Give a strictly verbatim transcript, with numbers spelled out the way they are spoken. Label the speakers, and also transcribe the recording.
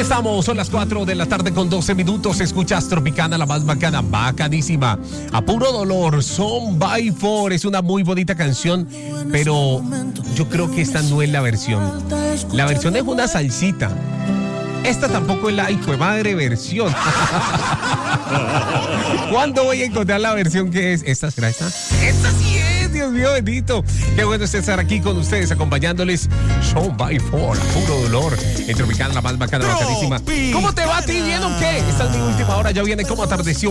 Speaker 1: estamos, son las cuatro de la tarde con doce minutos. Escuchas Tropicana, la más bacana, bacanísima. A puro dolor, Son by Four. Es una muy bonita canción, pero yo creo que esta no es la versión. La versión es una salsita. Esta tampoco es la hijo de madre versión. ¿Cuándo voy a encontrar la versión que es? ¿Esta será esta? ¡Esta sí es! Dios mío bendito. Qué bueno estar aquí con ustedes, acompañándoles. Son by Four, a puro dolor. En Tropicana, la más bacana, bacanísima. ¿Cómo te va a ti? ¿Bien o qué? Esta es mi última hora, ya viene como atardeció.